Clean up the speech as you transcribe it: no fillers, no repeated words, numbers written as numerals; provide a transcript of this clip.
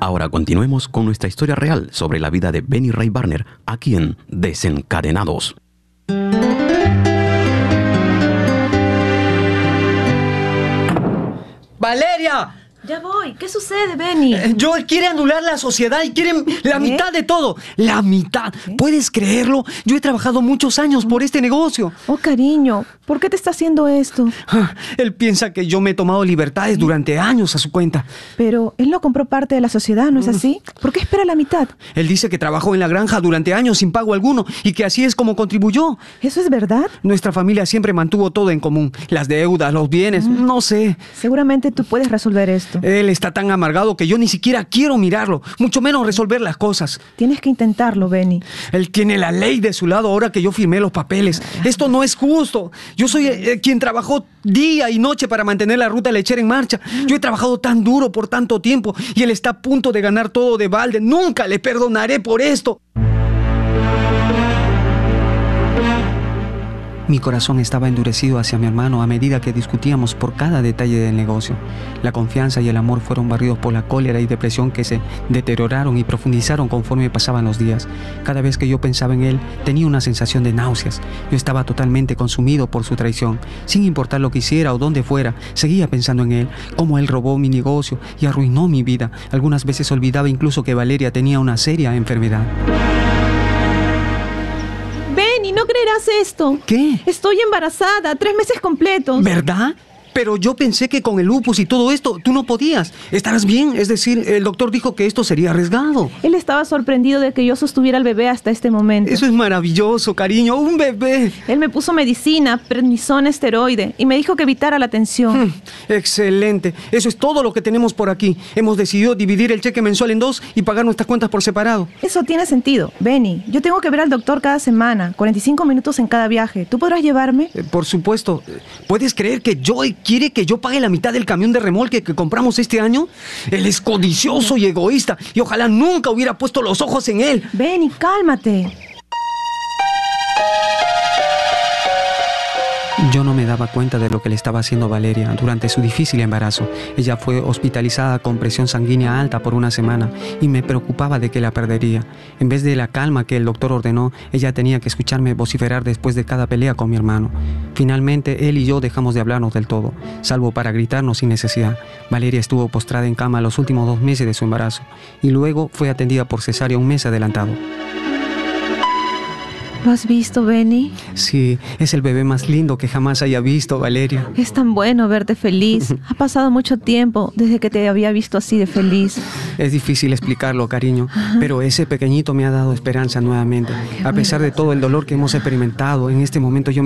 Ahora continuemos con nuestra historia real sobre la vida de Benny Ray Barner, aquí en Desencadenados. ¡Valeria! Ya voy. ¿Qué sucede, Benny? Joel quiere anular la sociedad y quiere la mitad de todo. ¡La mitad! ¿Qué? ¿Puedes creerlo? Yo he trabajado muchos años por este negocio. Oh, cariño, ¿por qué te está haciendo esto? Él piensa que yo me he tomado libertades durante años a su cuenta. Pero él no compró parte de la sociedad, ¿no es así? ¿Por qué espera la mitad? Él dice que trabajó en la granja durante años sin pago alguno y que así es como contribuyó. ¿Eso es verdad? Nuestra familia siempre mantuvo todo en común. Las deudas, los bienes, no sé. Seguramente tú puedes resolver esto. Él está tan amargado que yo ni siquiera quiero mirarlo, mucho menos resolver las cosas. Tienes que intentarlo, Benny. Él tiene la ley de su lado ahora que yo firmé los papeles. Esto no es justo. Yo soy quien trabajó día y noche para mantener la ruta lechera en marcha. Yo he trabajado tan duro por tanto tiempo y él está a punto de ganar todo de balde. Nunca le perdonaré por esto. Mi corazón estaba endurecido hacia mi hermano a medida que discutíamos por cada detalle del negocio. La confianza y el amor fueron barridos por la cólera y depresión que se deterioraron y profundizaron conforme pasaban los días. Cada vez que yo pensaba en él, tenía una sensación de náuseas. Yo estaba totalmente consumido por su traición. Sin importar lo que hiciera o dónde fuera, seguía pensando en él, cómo él robó mi negocio y arruinó mi vida. Algunas veces olvidaba incluso que Valeria tenía una seria enfermedad. Benny, no creerás esto. ¿Qué? Estoy embarazada, 3 meses completos. ¿Verdad? Pero yo pensé que con el lupus y todo esto, tú no podías. ¿Estarás bien? Es decir, el doctor dijo que esto sería arriesgado. Él estaba sorprendido de que yo sostuviera al bebé hasta este momento. Eso es maravilloso, cariño. ¡Un bebé! Él me puso medicina, prednisona, esteroide, y me dijo que evitara la tensión. Excelente. Eso es todo lo que tenemos por aquí. Hemos decidido dividir el cheque mensual en 2 y pagar nuestras cuentas por separado. Eso tiene sentido. Benny, yo tengo que ver al doctor cada semana, 45 minutos en cada viaje. ¿Tú podrás llevarme? Por supuesto. ¿Puedes creer que Joey quiere que yo pague la mitad del camión de remolque que compramos este año? Él es codicioso y egoísta y ojalá nunca hubiera puesto los ojos en él. Benny, cálmate. Yo no me daba cuenta de lo que le estaba haciendo Valeria durante su difícil embarazo. Ella fue hospitalizada con presión sanguínea alta por una semana y me preocupaba de que la perdería. En vez de la calma que el doctor ordenó, ella tenía que escucharme vociferar después de cada pelea con mi hermano. Finalmente, él y yo dejamos de hablarnos del todo, salvo para gritarnos sin necesidad. Valeria estuvo postrada en cama los últimos 2 meses de su embarazo y luego fue atendida por cesárea un mes adelantado. ¿Lo has visto, Benny? Sí, es el bebé más lindo que jamás haya visto, Valeria. Es tan bueno verte feliz. Ha pasado mucho tiempo desde que te había visto así de feliz. Es difícil explicarlo, cariño, pero ese pequeñito me ha dado esperanza nuevamente. A pesar de todo el dolor que hemos experimentado, en este momento yo